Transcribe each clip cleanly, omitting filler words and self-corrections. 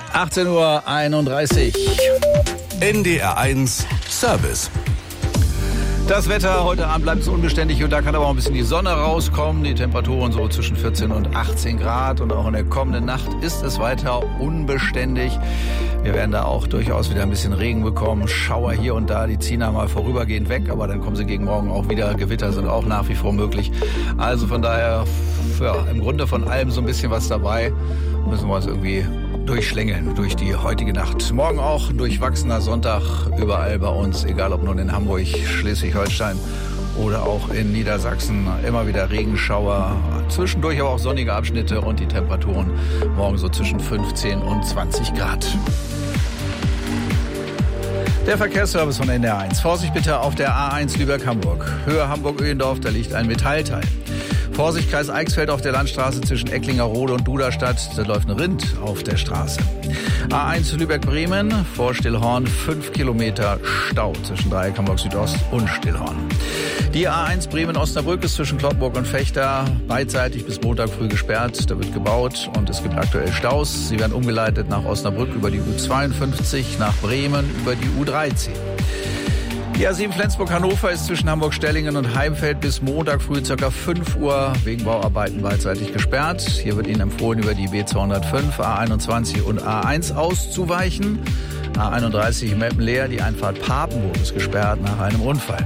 18:31 Uhr. NDR1 Service. Das Wetter heute Abend bleibt so unbeständig und da kann aber auch ein bisschen die Sonne rauskommen. Die Temperaturen so zwischen 14 und 18 Grad und auch in der kommenden Nacht ist es weiter unbeständig. Wir werden da auch durchaus wieder ein bisschen Regen bekommen. Schauer hier und da, die ziehen da mal vorübergehend weg, aber dann kommen sie gegen morgen auch wieder. Gewitter sind auch nach wie vor möglich. Also von daher, ja, im Grunde von allem so ein bisschen was dabei. Müssen wir uns irgendwie durchschlängeln durch die heutige Nacht. Morgen auch durchwachsener Sonntag überall bei uns, egal ob nun in Hamburg, Schleswig-Holstein oder auch in Niedersachsen. Immer wieder Regenschauer, zwischendurch aber auch sonnige Abschnitte und die Temperaturen morgen so zwischen 15 und 20 Grad. Der Verkehrsservice von NDR1. Vorsicht bitte auf der A1 Lübeck-Hamburg. Höhe Hamburg-Öhlendorf, da liegt ein Metallteil. Vorsicht, Kreis Eichsfeld auf der Landstraße zwischen Ecklingerode und Duderstadt. Da läuft ein Rind auf der Straße. A1 Lübeck-Bremen, vor Stillhorn 5 Kilometer Stau zwischen Dreieck Hamburg Südost und Stillhorn. Die A1 Bremen-Osnabrück ist zwischen Cloppenburg und Vechta beidseitig bis Montag früh gesperrt. Da wird gebaut und es gibt aktuell Staus. Sie werden umgeleitet nach Osnabrück über die U52, nach Bremen über die U13. Die A7 Flensburg-Hannover ist zwischen Hamburg-Stellingen und Heimfeld bis Montag früh ca. 5 Uhr wegen Bauarbeiten beidseitig gesperrt. Hier wird Ihnen empfohlen, über die B205, A21 und A1 auszuweichen. A31 Meppenleer, die Einfahrt Papenburg ist gesperrt nach einem Unfall.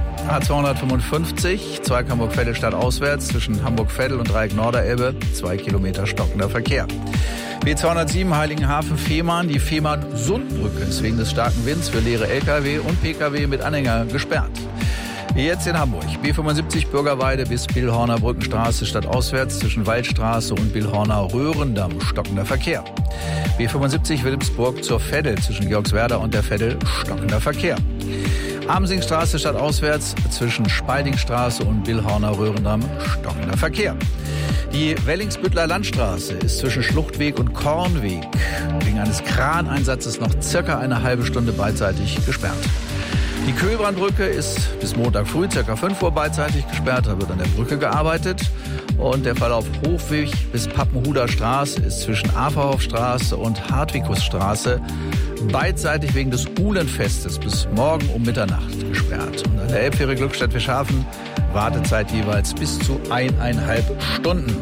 A255, Zweig Hamburg-Veddel auswärts zwischen Hamburg-Veddel und Dreieck Norderelbe, 2 Kilometer stockender Verkehr. B207 Heiligenhafen-Fehmarn, die Fehmarn-Sundbrücke ist wegen des starken Winds für leere Lkw und Pkw mit Anhänger gesperrt. Jetzt in Hamburg. B75 Bürgerweide bis Billhorner Brückenstraße stadtauswärts zwischen Waldstraße und Billhorner Röhrendamm stockender Verkehr. B75 Wilhelmsburg zur Veddel zwischen Georgswerda und der Veddel stockender Verkehr. Amsingstraße stadtauswärts zwischen Spaldingstraße und Billhorner Röhrendamm stockender Verkehr. Die Wellingsbüttler Landstraße ist zwischen Schluchtweg und Kornweg wegen eines Kraneinsatzes noch circa eine halbe Stunde beidseitig gesperrt. Die Köhlbrandbrücke ist bis Montag früh circa 5 Uhr beidseitig gesperrt. Da wird an der Brücke gearbeitet. Und der Verlauf Hochweg bis Pappenhuder Straße ist zwischen Aferhofstraße und Hartwikusstraße beidseitig wegen des Uhlenfestes bis morgen um Mitternacht gesperrt. Und an der Elbfähre Glückstadt-Fischhafen Wartezeit jeweils bis zu 1,5 Stunden.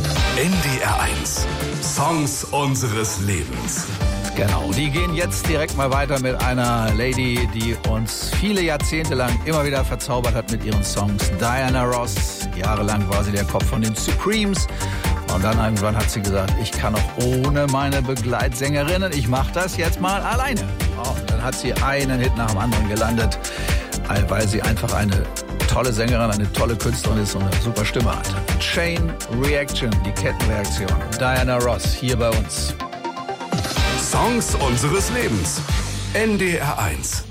NDR1 Songs unseres Lebens. Genau, die gehen jetzt direkt mal weiter mit einer Lady, die uns viele Jahrzehnte lang immer wieder verzaubert hat mit ihren Songs. Diana Ross, jahrelang war sie der Kopf von den Supremes. Und dann irgendwann hat sie gesagt, ich kann auch ohne meine Begleitsängerinnen, ich mache das jetzt mal alleine. Und dann hat sie einen Hit nach dem anderen gelandet, weil sie einfach eine tolle Sängerin, eine tolle Künstlerin ist und eine super Stimme hat. Chain Reaction, die Kettenreaktion. Diana Ross hier bei uns. Songs unseres Lebens. NDR1.